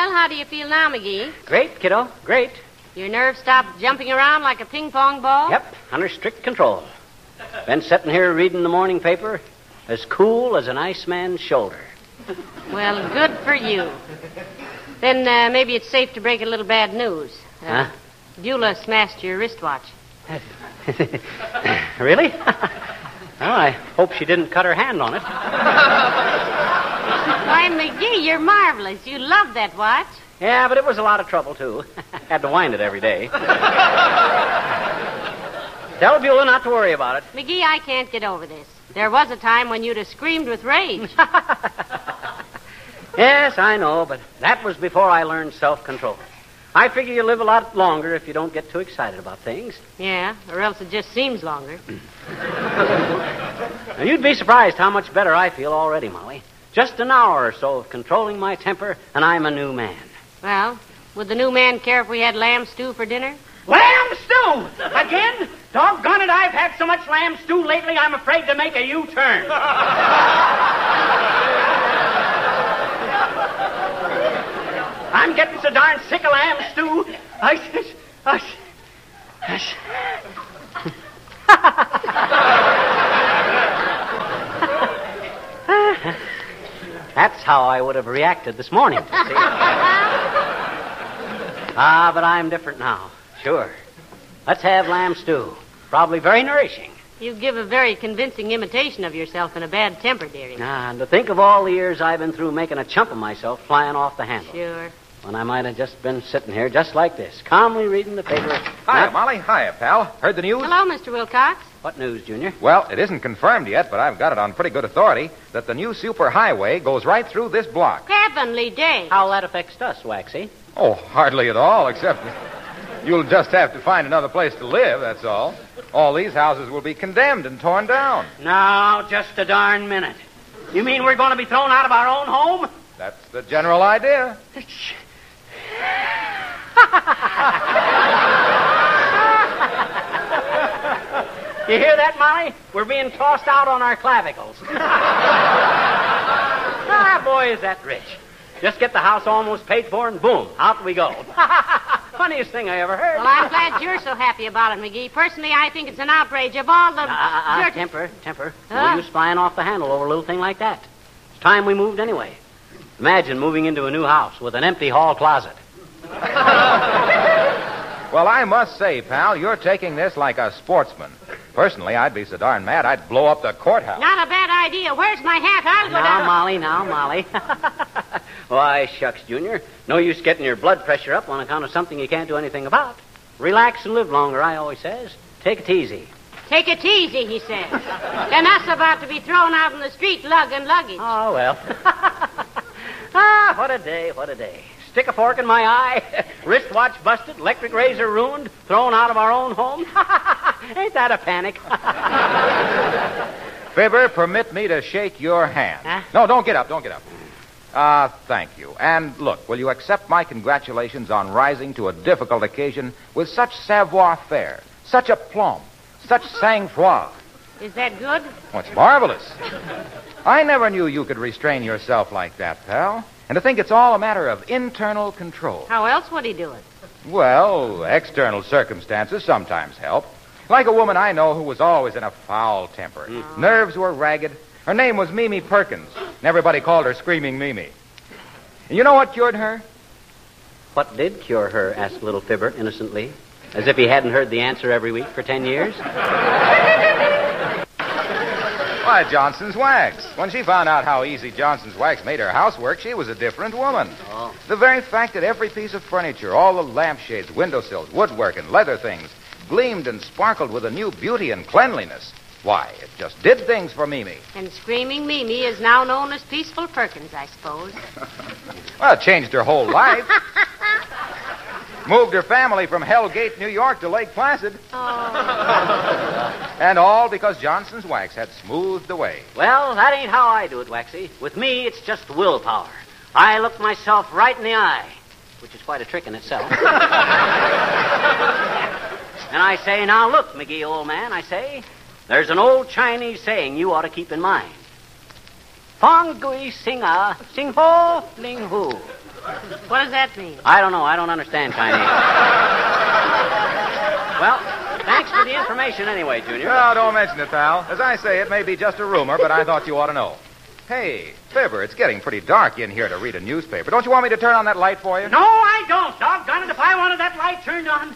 Well, how do you feel now, McGee? Great, kiddo. Great. Your nerves stopped jumping around like a ping-pong ball? Yep, under strict control. Been sitting here reading the morning paper, as cool as an iceman's shoulder. Well, good for you. Then maybe it's safe to break a little bad news. Beulah smashed your wristwatch. Really? Well, I hope she didn't cut her hand on it. Why, McGee, you're marvelous. You love that watch. Yeah, but it was a lot of trouble, too. Had to wind it every day. Tell Beulah not to worry about it. McGee, I can't get over this. There was a time when you'd have screamed with rage. Yes, I know, but that was before I learned self-control. I figure you live a lot longer if you don't get too excited about things. Yeah, or else it just seems longer. Now, you'd be surprised how much better I feel already, Molly. Just an hour or so of controlling my temper, and I'm a new man. Well, would the new man care if we had lamb stew for dinner? Lamb stew! Again? Doggone it, I've had so much lamb stew lately, I'm afraid to make a U-turn. I'm getting so darn sick of lamb stew. That's how I would have reacted this morning. But I'm different now. Sure. Let's have lamb stew. Probably very nourishing. You give a very convincing imitation of yourself in a bad temper, dearie. And to think of all the years I've been through making a chump of myself flying off the handle. Sure. When I might have just been sitting here just like this, calmly reading the paper. Hiya, Molly. Hiya, pal. Heard the news? Hello, Mr. Wilcox. What news, Junior? Well, it isn't confirmed yet, but I've got it on pretty good authority that the new superhighway goes right through this block. Heavenly day. How that affects us, Waxy? Oh, hardly at all, except you'll just have to find another place to live, that's all. All these houses will be condemned and torn down. Now, just a darn minute. You mean we're going to be thrown out of our own home? That's the general idea. You hear that, Molly? We're being tossed out on our clavicles. Boy, is that rich. Just get the house almost paid for, and boom, out we go. Funniest thing I ever heard. Well, I'm glad you're so happy about it, McGee. Personally, I think it's an outrage of all the... Temper. No use flying off the handle over a little thing like that. It's time we moved anyway. Imagine moving into a new house with an empty hall closet. Well, I must say, pal, you're taking this like a sportsman. Personally, I'd be so darn mad I'd blow up the courthouse. Not a bad idea. Where's my hat? I'll go down... Now, Molly. Why, shucks, Junior. No use getting your blood pressure up on account of something you can't do anything about. Relax and live longer, I always says. Take it easy. Take it easy, he says. And us about to be thrown out in the street lugging luggage. Oh, well. What a day, what a day. Stick a fork in my eye, wristwatch busted, electric razor ruined, thrown out of our own home. Ain't that a panic? Fibber, permit me to shake your hand. Huh? No, don't get up. Thank you. And look, will you accept my congratulations on rising to a difficult occasion with such savoir-faire, such aplomb, such sang-froid? Is that good? Oh, it's marvelous. I never knew you could restrain yourself like that, pal. And to think it's all a matter of internal control. How else would he do it? Well, external circumstances sometimes help. Like a woman I know who was always in a foul temper. Nerves were ragged. Her name was Mimi Perkins, and everybody called her Screaming Mimi. And you know what cured her? What did cure her? Asked little Fibber innocently, as if he hadn't heard the answer every week for 10 years. Why, Johnson's Wax. When she found out how easy Johnson's Wax made her housework, she was a different woman. Oh. The very fact that every piece of furniture, all the lampshades, windowsills, woodwork, and leather things gleamed and sparkled with a new beauty and cleanliness. Why, it just did things for Mimi. And Screaming Mimi is now known as Peaceful Perkins, I suppose. Well, it changed her whole life. Moved her family from Hell Gate, New York to Lake Placid. Oh. And all because Johnson's Wax had smoothed the way. Well, that ain't how I do it, Waxy. With me, it's just willpower. I look myself right in the eye, which is quite a trick in itself. And I say, now look, McGee, old man, I say, there's an old Chinese saying you ought to keep in mind. Fong gui sing a, sing ho, ling hu. What does that mean? I don't know. I don't understand Chinese. Well, thanks for the information anyway, Junior. No, don't mention it, pal. As I say, it may be just a rumor, but I thought you ought to know. Hey, Fibber, it's getting pretty dark in here to read a newspaper. Don't you want me to turn on that light for you? No, I don't. Doggone it, if I wanted that light turned on.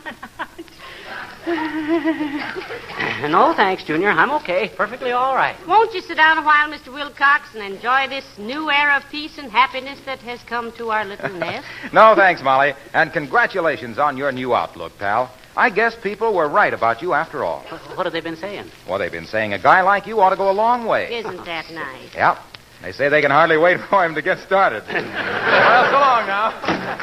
No, thanks, Junior. I'm okay. Perfectly all right. Won't you sit down a while, Mr. Wilcox, and enjoy this new era of peace and happiness that has come to our little nest? No, thanks, Molly. And congratulations on your new outlook, pal. I guess people were right about you after all. What have they been saying? Well, they've been saying a guy like you ought to go a long way. Isn't that nice? Yep. They say they can hardly wait for him to get started. Well, so long now.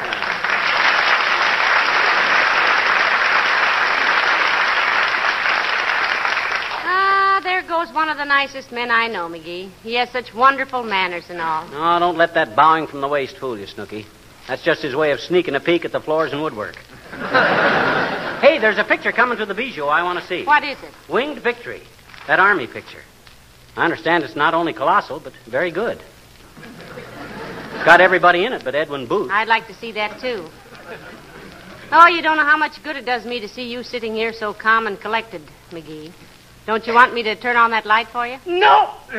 There goes one of the nicest men I know, McGee. He has such wonderful manners and all. No, don't let that bowing from the waist fool you, Snooky. That's just his way of sneaking a peek at the floors and woodwork. Hey, there's a picture coming to the Bijou I want to see. What is it? Winged Victory. That Army picture. I understand it's not only colossal, but very good. It's got everybody in it but Edwin Booth. I'd like to see that, too. Oh, you don't know how much good it does me to see you sitting here so calm and collected, McGee. Don't you want me to turn on that light for you? No!